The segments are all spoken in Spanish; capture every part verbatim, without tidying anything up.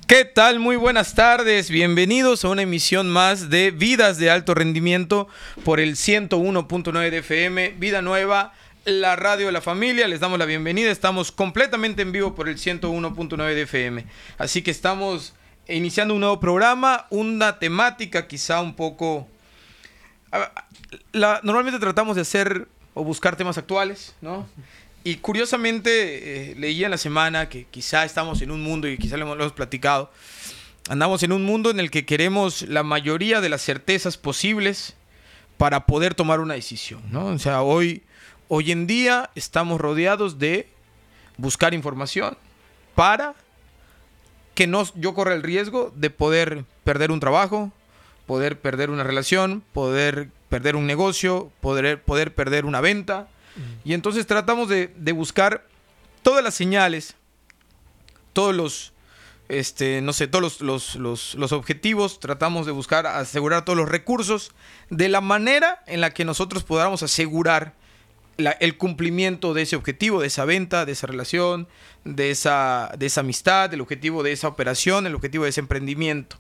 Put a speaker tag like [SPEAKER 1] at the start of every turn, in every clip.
[SPEAKER 1] ¿Qué tal? Muy buenas tardes, bienvenidos a una emisión más de Vidas de Alto Rendimiento por el ciento uno punto nueve de F M, Vida Nueva, la radio de la familia. Les damos la bienvenida, estamos completamente en vivo por el ciento uno punto nueve de F M, así que estamos iniciando un nuevo programa, una temática quizá un poco... La, normalmente tratamos de hacer o buscar temas actuales, ¿no? Y curiosamente eh, leí en la semana que quizá estamos en un mundo, y quizá lo hemos, lo hemos platicado, andamos en un mundo en el que queremos la mayoría de las certezas posibles para poder tomar una decisión, ¿no? O sea, hoy, hoy en día estamos rodeados de buscar información para que no yo corra el riesgo de poder perder un trabajo, poder perder una relación, poder perder un negocio, poder, poder perder una venta. Y entonces tratamos de, de buscar todas las señales, todos los, este, no sé, todos los, los, los, los objetivos. Tratamos de buscar asegurar todos los recursos de la manera en la que nosotros podamos asegurar la, el cumplimiento de ese objetivo, de esa venta, de esa relación, de esa, de esa amistad, el objetivo de esa operación, el objetivo de ese emprendimiento.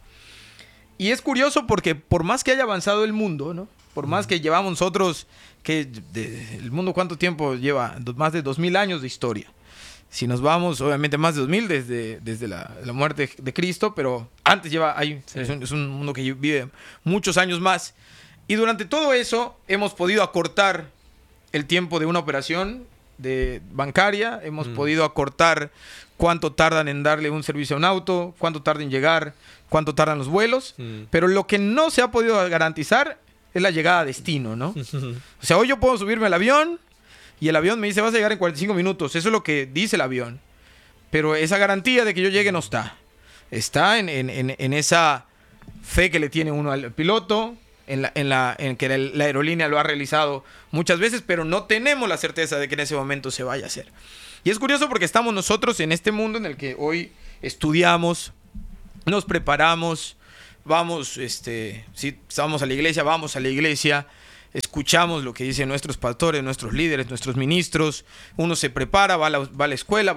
[SPEAKER 1] Y es curioso porque por más que haya avanzado el mundo, ¿no? Por más que llevamos nosotros, que de, el mundo cuánto tiempo lleva, más de dos mil años de historia. Si nos vamos, obviamente más de dos mil desde, desde la, la muerte de Cristo, pero antes lleva, hay, sí. es, un, es un mundo que vive muchos años más. Y durante todo eso hemos podido acortar el tiempo de una operación de bancaria, hemos mm. podido acortar cuánto tardan en darle un servicio a un auto, cuánto tardan en llegar, cuánto tardan los vuelos, mm. pero lo que no se ha podido garantizar es la llegada a destino, ¿no? O sea, hoy yo puedo subirme al avión y el avión me dice, vas a llegar en cuarenta y cinco minutos. Eso es lo que dice el avión. Pero esa garantía de que yo llegue no está. Está en, en, en, en esa fe que le tiene uno al piloto, en, la, en, la, en que la, la aerolínea lo ha realizado muchas veces, pero no tenemos la certeza de que en ese momento se vaya a hacer. Y es curioso porque estamos nosotros en este mundo en el que hoy estudiamos, nos preparamos, vamos, este, si vamos a la iglesia, vamos a la iglesia, escuchamos lo que dicen nuestros pastores, nuestros líderes, nuestros ministros, uno se prepara, va a la, va a la escuela,